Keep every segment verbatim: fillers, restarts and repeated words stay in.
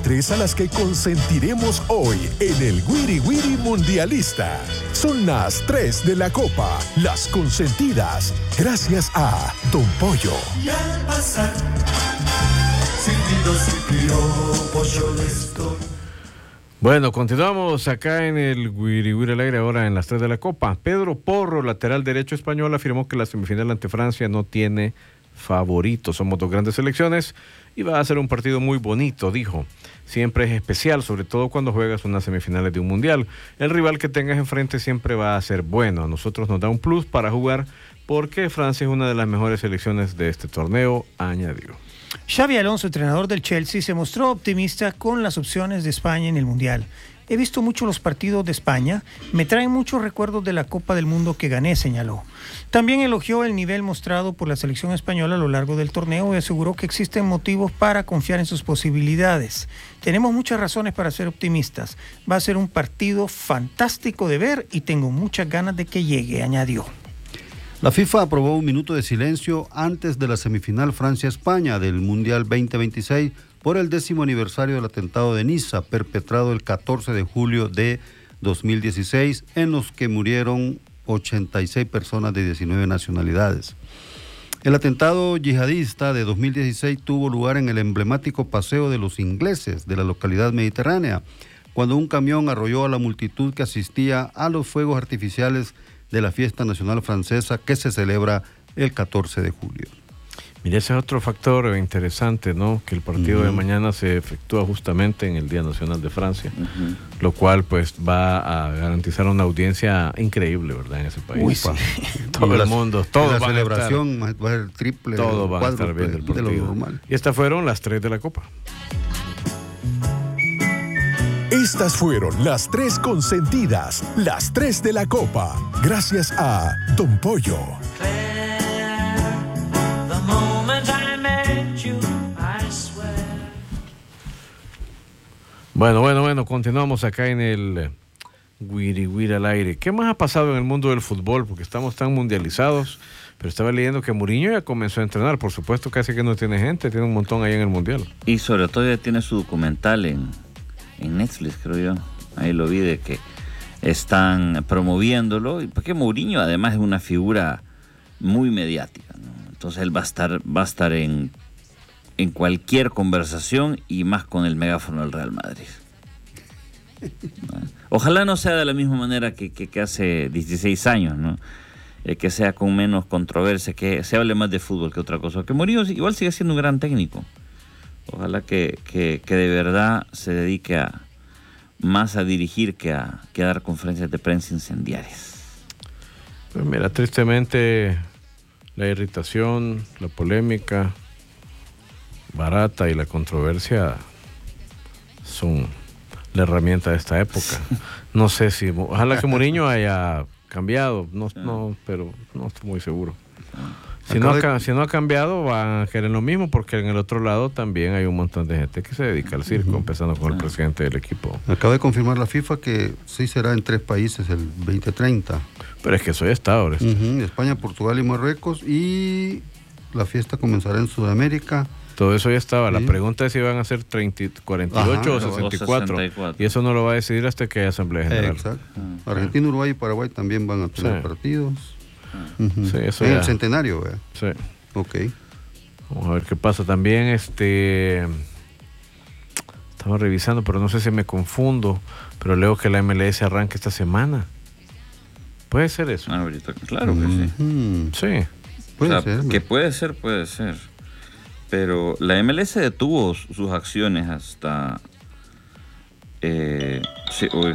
tres a las que consentiremos hoy en el Wiri Wiri Mundialista. Son las tres de la Copa, las consentidas, gracias a Don Pollo. Y al pasar, sentidos y piropos yo estoy. Bueno, continuamos acá en el Wiri Wiri al aire, ahora en las tres de la Copa. Pedro Porro, lateral derecho español, afirmó que la semifinal ante Francia no tiene favorito. Somos dos grandes selecciones y va a ser un partido muy bonito, dijo. Siempre es especial, sobre todo cuando juegas unas semifinales de un mundial. El rival que tengas enfrente siempre va a ser bueno. A nosotros nos da un plus para jugar porque Francia es una de las mejores selecciones de este torneo, añadió. Xabi Alonso, entrenador del Chelsea, se mostró optimista con las opciones de España en el Mundial. He visto mucho los partidos de España, me traen muchos recuerdos de la Copa del Mundo que gané, señaló. También elogió el nivel mostrado por la selección española a lo largo del torneo y aseguró que existen motivos para confiar en sus posibilidades. Tenemos muchas razones para ser optimistas. Va a ser un partido fantástico de ver y tengo muchas ganas de que llegue, añadió. La FIFA aprobó un minuto de silencio antes de la semifinal Francia-España del Mundial veinte veintiséis por el décimo aniversario del atentado de Niza, perpetrado el catorce de julio de dos mil dieciséis, en los que murieron ochenta y seis personas de diecinueve nacionalidades. El atentado yihadista de dos mil dieciséis tuvo lugar en el emblemático Paseo de los Ingleses de la localidad mediterránea, cuando un camión arrolló a la multitud que asistía a los fuegos artificiales de la fiesta nacional francesa que se celebra el catorce de julio. Mira, ese es otro factor interesante, ¿no? Que el partido uh-huh. de mañana se efectúa justamente en el Día Nacional de Francia, uh-huh. lo cual pues va a garantizar una audiencia increíble, ¿verdad? En ese país. Uy, sí. Todo el mundo, todo la van celebración a estar, va a ser triple, todos van a estar viendo el partido. De lo normal. Y estas fueron las tres de la Copa. Estas fueron las tres consentidas, las tres de la Copa, gracias a Don Pollo. Bueno, bueno, bueno, continuamos acá en el Wiri Wiri al aire. ¿Qué más ha pasado en el mundo del fútbol? Porque estamos tan mundializados, pero estaba leyendo que Mourinho ya comenzó a entrenar. Por supuesto, casi que no tiene gente, tiene un montón ahí en el Mundial. Y sobre todo ya tiene su documental en, en Netflix, creo yo. Ahí lo vi de que están promoviéndolo, porque Mourinho además es una figura muy mediática, ¿no? Entonces él va a estar, va a estar en... en cualquier conversación y más con el megáfono del Real Madrid. Ojalá no sea de la misma manera que, que, que hace dieciséis años, ¿no? Eh, que sea con menos controversia, que se hable más de fútbol que otra cosa. Que Mourinho igual sigue siendo un gran técnico. Ojalá que, que, que de verdad se dedique a más a dirigir que a, que a dar conferencias de prensa incendiarias. Pues mira, tristemente la irritación, la polémica barata y la controversia son la herramienta de esta época. No sé si, ojalá que Mourinho haya cambiado, no, no, pero no estoy muy seguro. Si no, ha, si no ha cambiado, van a querer lo mismo, porque en el otro lado también hay un montón de gente que se dedica al circo, uh-huh. empezando con el presidente del equipo. Acaba de confirmar la FIFA que sí será en tres países el veinte treinta. Pero es que eso ya está ahora. Uh-huh. España, Portugal y Marruecos, y la fiesta comenzará en Sudamérica. Todo eso ya estaba. Sí. La pregunta es si van a ser treinta, cuarenta y ocho Ajá, o sesenta y cuatro. sesenta y cuatro. Y eso no lo va a decidir hasta que haya Asamblea General. Exacto. Uh-huh. Argentina, Uruguay y Paraguay también van a tener sí. partidos. Uh-huh. Sí, eso en ya. el centenario, ¿verdad? Sí. Ok. Vamos a ver qué pasa. También este estamos revisando, pero no sé si me confundo, pero leo que la M L S arranca esta semana. ¿Puede ser eso? Ah, ahorita, claro que uh-huh. sí. Sí. Puede o sea, ser. Que puede ser, puede ser. Pero la M L S detuvo sus acciones hasta eh, sí, uy,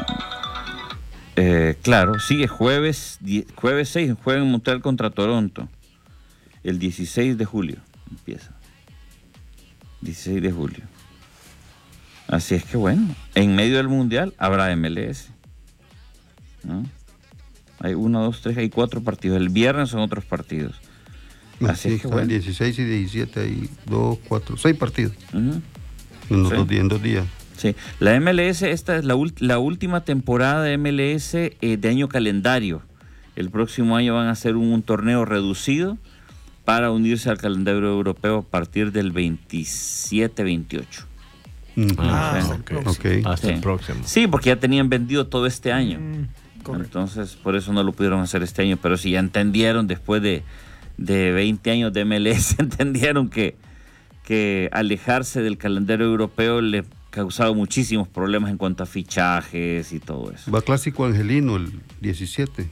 eh, claro, sigue jueves die, jueves seis, juega en Montreal contra Toronto. El dieciséis de julio empieza. dieciséis de julio. Así es que bueno, en medio del Mundial habrá M L S, ¿no? Hay uno, dos, tres, hay cuatro partidos. El viernes son otros partidos. Así sí, es que bueno. dieciséis y diecisiete hay dos, cuatro, seis partidos. Uh-huh. En, los sí. dos días, en dos días. Sí, la M L S, esta es la, ult- la última temporada de M L S eh, de año calendario. El próximo año van a hacer un, un torneo reducido para unirse al calendario europeo a partir del veintisiete veintiocho. Mm. Ah, Sí. hasta el ok. próximo. Ok. Hasta Sí. el próximo. Sí, porque ya tenían vendido todo este año. Mm, correcto. Entonces, por eso no lo pudieron hacer este año. Pero si ya entendieron después de, de veinte años de M L S, entendieron que, que alejarse del calendario europeo le causaba muchísimos problemas en cuanto a fichajes y todo eso. Va Clásico Angelino el diecisiete.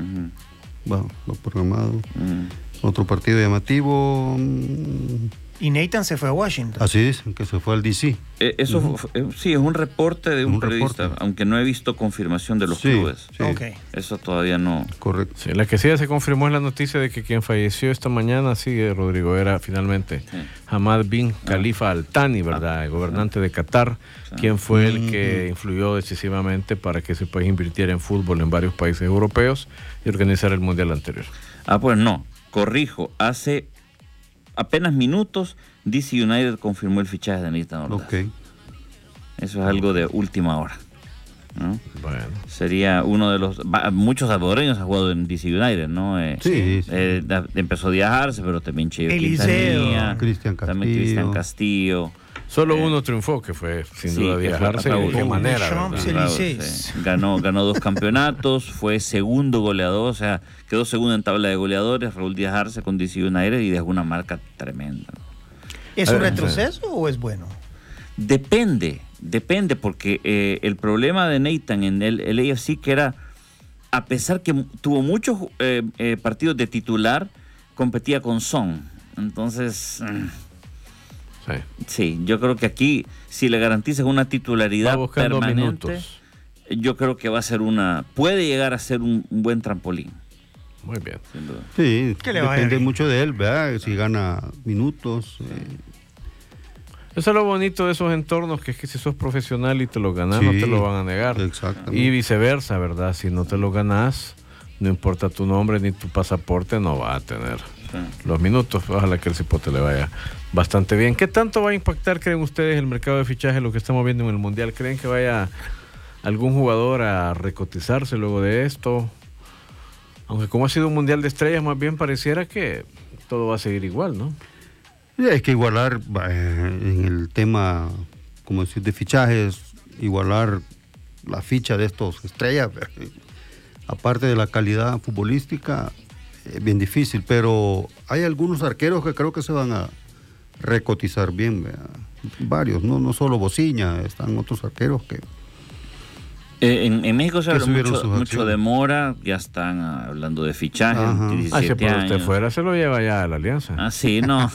Ujú. Va, va programado. Mm. Otro partido llamativo. mm, Y Nathan se fue a Washington. Así dicen que se fue al D C. Eh, eso fu- eh, sí, es un reporte de un, Un periodista, reporte. aunque no he visto confirmación de los Sí, clubes. sí. Ok. Eso todavía no. Correcto. Sí, la que sí ya se confirmó es la noticia de que quien falleció esta mañana, sí, eh, Rodrigo, era finalmente Sí. Hamad bin Khalifa Al Thani, ¿verdad? El gobernante de Qatar, quien fue el que influyó decisivamente para que ese país invirtiera en fútbol en varios países europeos y organizara el mundial anterior. Ah, pues no, corrijo. Hace apenas minutos, D C United confirmó el fichaje de Nathan Ordaz. Ok. Eso es algo de última hora, ¿no? Bueno. Sería uno de los... va- muchos salvadoreños han jugado en D C United, ¿no? Eh, Sí, sí. eh, da- empezó a viajarse, pero también Cheyo Eliseo. Quintanilla, Cristian también Cristian Castillo. Castillo. Solo Eh, uno triunfó, que fue sin sí, duda que fue viajarse y de Raúl. qué manera, Champs ¿verdad? Elíseos. Raúl, sí. Ganó, ganó dos campeonatos, fue segundo goleador, o sea, quedó segundo en tabla de goleadores, Raúl Díaz Arce con D C United y dejó una marca tremenda. ¿Es A un ver, retroceso o es bueno? Depende, depende, porque eh, el problema de Nathan en el, el A F C que era, a pesar que tuvo muchos eh, eh, partidos de titular, competía con Son. Entonces, mm, Sí. sí, yo creo que aquí, si le garantizas una Va titularidad buscando permanente, minutos. yo creo que va a ser una, puede llegar a ser un, un buen trampolín, Muy bien. sin duda. Sí, Que le vaya depende bien. mucho de él, ¿verdad? Si gana minutos. eh, Eso es lo bonito de esos entornos, que es que si sos profesional y te lo ganas, no Sí, te lo van a negar. exactamente. Y viceversa, ¿verdad? Si no te lo ganas, no importa tu nombre ni tu pasaporte, no va a tener Sí. los minutos. Ojalá que el cipote le vaya bastante bien. ¿Qué tanto va a impactar, creen ustedes, el mercado de fichajes, lo que estamos viendo en el Mundial? ¿Creen que vaya algún jugador a recotizarse luego de esto? Aunque como ha sido un Mundial de estrellas, más bien pareciera que todo va a seguir igual, ¿no? Y hay que igualar eh, en el tema, como decir, de fichajes, igualar la ficha de estos estrellas. Aparte de la calidad futbolística, es bien difícil, pero hay algunos arqueros que creo que se van a recotizar bien, ¿verdad? Varios, no, no solo Bociña, están otros arqueros que... Eh, en, en México se Que habla subieron mucho, sus mucho acciones. de Mora, ya están ah, hablando de fichajes, Ajá. Ah, si diecisiete por usted años. fuera, se lo lleva ya a la Alianza. Ah, sí, no.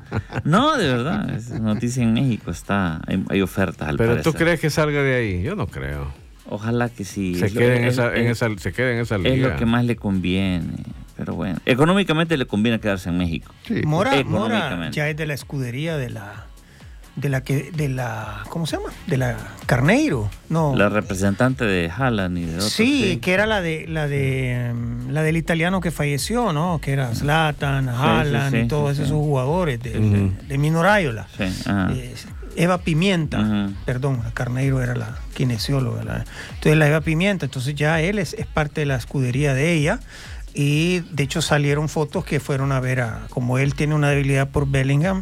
No, de verdad, es noticia en México, está, hay, hay ofertas al Pero parecer. ¿tú crees que salga de ahí? Yo no creo. Ojalá que sí. se, Es lo quede que- en es- esa, en es- esa, se quede en esa es liga. lo que más le conviene. Pero bueno, económicamente le conviene quedarse en México. Sí, Mora, Mora económicamente. ya es de la escudería de la de la que de la ¿cómo se llama? De la Carneiro, no. La representante de Haaland y de otros. Sí, que era la de la de mm, la del italiano que falleció, ¿no? Que era Zlatan, Haaland sí, y todos sí, esos sí. jugadores de, Ujú. de, de Mino Raiola. Sí, ajá. Eh, Eva Pimienta, Ujú. perdón, la Carneiro era la kinesióloga. la- entonces la Eva Pimienta, entonces ya él es, es parte de la escudería de ella. Y de hecho salieron fotos que fueron a ver a, como él tiene una debilidad por Bellingham,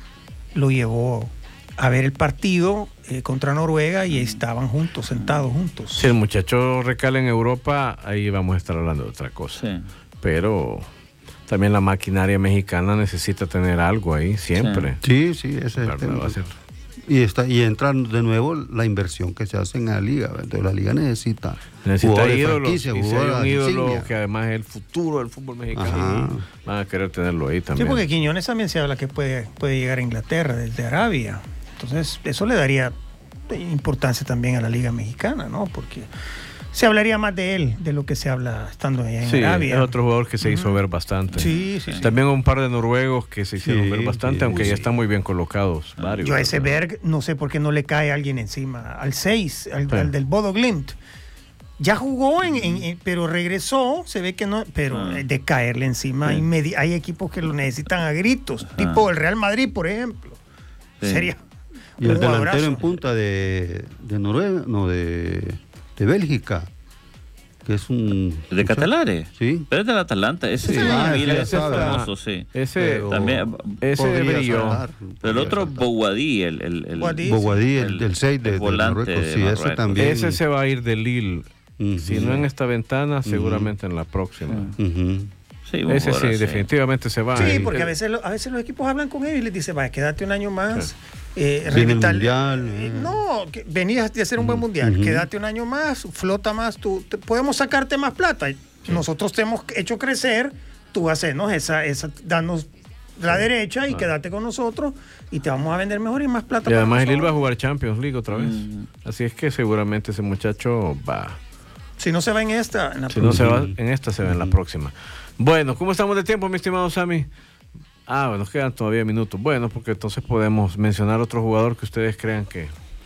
lo llevó a ver el partido eh, contra Noruega y estaban juntos, sentados juntos. Si el muchacho recala en Europa, ahí vamos a estar hablando de otra cosa. Sí. Pero también la maquinaria mexicana necesita tener algo ahí, siempre. sí, sí, ese es el ¿Verdad? tema. Va a ser- Y, está, y entra de nuevo la inversión que se hace en la liga. ¿verdad? Entonces la liga necesita, Necesita jugadores ídolos. franquicia, Y si hay jugadores un ídolo insignia. que además es el futuro del fútbol mexicano, Ajá. van a querer tenerlo ahí Sí, también. porque Quiñones también se habla que puede, puede llegar a Inglaterra desde Arabia. Entonces, eso le daría importancia también a la Liga Mexicana, ¿no? Porque se hablaría más de él de lo que se habla estando allá en Sí, Arabia. es otro jugador que se hizo ver bastante. Sí, sí, sí. También un par de noruegos que se hicieron Sí, ver bastante, sí. aunque Uy, ya sí. están muy bien colocados. Varios. Yo a ese ¿verdad? Berg, no sé por qué no le cae alguien encima. Al seis, al, Sí. al del Bodo Glimt. Ya jugó, en, en- en- pero regresó, se ve que no, pero Ah. de caerle encima, Sí. inmedi- hay equipos que lo necesitan a gritos, tipo el Real Madrid, por ejemplo. Sí. Sería Y el un delantero jugadorazo. en punta de, de Noruega, no, de, de Bélgica, Que es un... ¿De Catalares? Sí. Pero es del Atalanta. Ese Sí, sí, ah, Vila, sí, ese es sabe. famoso, sí. Ese, Pero También, ese podría brilló. saltar, pero el podría otro saltar. Bouadí, el, el, el, Bouadí. Boguadí, el, el- del seis de, el de volante Marruecos. de Sí, ese Marruecos. también. Ese se va a ir de Lille. Ujú. Si no en esta ventana, seguramente en la próxima. Ujú. Sí, un Ese sí, jugador así. definitivamente se va. Sí, El- porque a el- veces, lo- a veces los equipos hablan con ellos y les dicen, vaya, quédate un año más. Eh, Viene el revital- mundial, eh, eh. No, que venías de hacer un buen mundial. Ujú. Quédate un año más, flota más, tú, te- podemos sacarte más plata. Nosotros te hemos hecho crecer, tú hacernos esa, esa, danos la derecha y quédate con nosotros y te vamos a vender mejor y más plata. Y para además el Lille va a nosotros. jugar Champions League otra vez. Así es que seguramente ese muchacho va. Si no se va en esta, en la Si no se va Ujú. en esta, se va en la próxima. Bueno, ¿cómo estamos de tiempo, mi estimado Sammy? Ah, bueno, nos quedan todavía minutos. Bueno, porque entonces podemos mencionar otro jugador que ustedes crean que,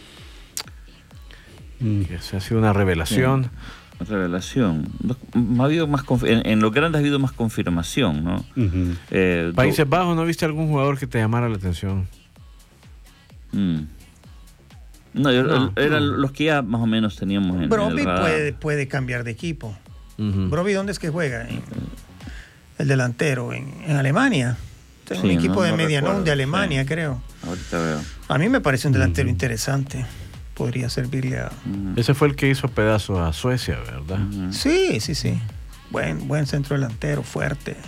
Mm. que se ha sido una revelación. Revelación. No, ha habido más confi- en, en los grandes ha habido más confirmación, ¿no? Ujú. Eh, Países Bajos, ¿no viste algún jugador que te llamara la atención? do- mm. No, yo- No, eran no. los que ya más o menos teníamos en, en Broby el radar. puede, puede cambiar de equipo. Ujú. Broby, ¿dónde es que juega? En- el delantero, en, en Alemania. Es un Sí, equipo no- de no Medianón recuerdo, de Alemania, sí. creo. Ahorita veo. A mí me parece un delantero interesante. Podría servirle a... Ese fue el que hizo pedazos a Suecia, ¿verdad? Ujú. Sí, sí, sí. Buen, buen centro delantero, fuerte. eh,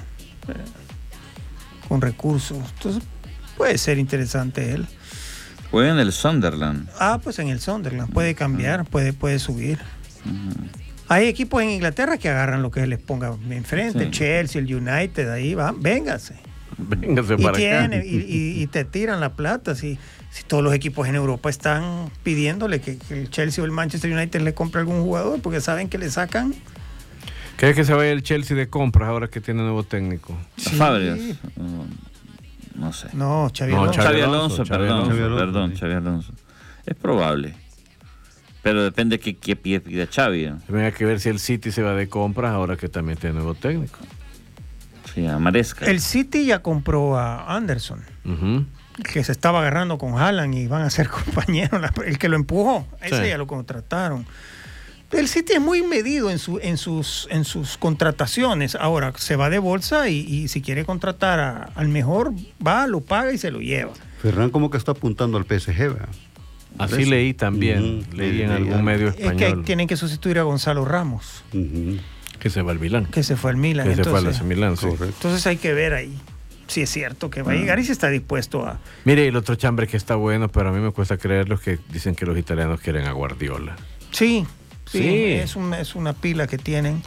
con recursos. Entonces, puede ser interesante él. Juega en el Sunderland. Ah, pues en el Sunderland. Puede cambiar, puede, puede subir. Hay equipos en Inglaterra que agarran lo que les ponga enfrente. Sí. El Chelsea, el United, ahí va. Véngase. Véngase Y, para tiene, acá. y, y- y te tiran la plata. Si, si todos los equipos en Europa están pidiéndole que, que el Chelsea o el Manchester United le compre algún jugador porque saben que le sacan. ¿Crees que se vaya el Chelsea de compras ahora que tiene nuevo técnico? Sí. Fábregas. Uh, no sé. No, Xavi No, Alonso. Xavi Xavi Alonso, Alonso, Xavi perdón, Alonso. perdón, Sí. Xavi Alonso. Es probable. Pero depende que qué pide pide Xavi. ¿no? Tenga que ver si el City se va de compras ahora que también tiene nuevo técnico. Sí, a Maresca. El City ya compró a Anderson, Ujú. que se estaba agarrando con Haaland y van a ser compañeros. La- El que lo empujó, a ese Sí. ya lo contrataron. El City es muy medido en, su, en, sus, en sus contrataciones. Ahora se va de bolsa y, y si quiere contratar a- al mejor, va, lo paga y se lo lleva. Ferran como que está apuntando al P S G, ¿verdad? Así Parece. leí también. Ujú. Leí en Leí algún algo. medio Es que español tienen que sustituir a Gonzalo Ramos, Ujú. que se va al Milán. que se fue al Milan. Que se fue al Entonces, A C Milán, sí. Correcto. entonces hay que ver ahí si es cierto que va a llegar y si está dispuesto a... Mire, el otro chambre que está bueno, pero a mí me cuesta creerlo, que dicen que los italianos quieren a Guardiola. Sí, sí, Sí. Es, una, es una pila que tienen.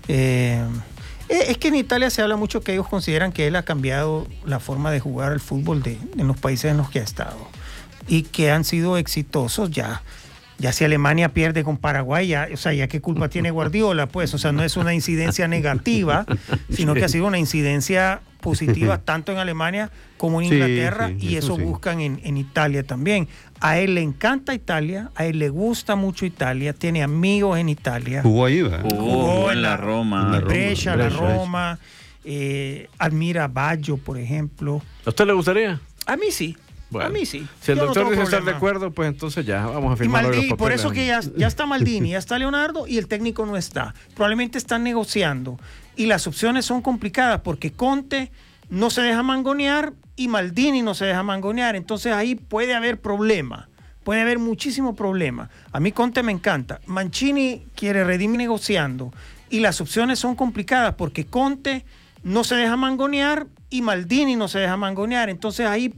Eh, eh, es que en Italia se habla mucho que ellos consideran que él ha cambiado la forma de jugar al fútbol de, en los países en los que ha estado y que han sido exitosos ya. Ya si Alemania pierde con Paraguay, ya, o sea, ya qué culpa tiene Guardiola, pues, o sea, no es una incidencia negativa, sino que ha sido una incidencia positiva tanto en Alemania como en Sí, Inglaterra sí, y eso eso sí. buscan en, en Italia también. A él le encanta Italia, a él le gusta mucho Italia, tiene amigos en Italia. Jugó ahí, ¿verdad? Jugó, Jugó jugó en en la la- Roma. en la La Roma, Brescia, la Brescia, Roma, eh, admira a Baggio, por ejemplo. ¿A usted le gustaría? A mí sí, Bueno, a mí sí. Si el Yo no doctor tengo dice estar de problema. acuerdo, pues entonces ya vamos a Y firmar los Maldini, por papeles. eso que ya, ya está Maldini, ya está Leonardo y el técnico no está. Probablemente están negociando. Y las opciones son complicadas porque Conte no se deja mangonear y Maldini no se deja mangonear. Entonces ahí puede haber problema. Puede haber muchísimo problema. A mí Conte me encanta. Mancini quiere redimir negociando. Y las opciones son complicadas porque Conte no se deja mangonear y Maldini no se deja mangonear. Entonces ahí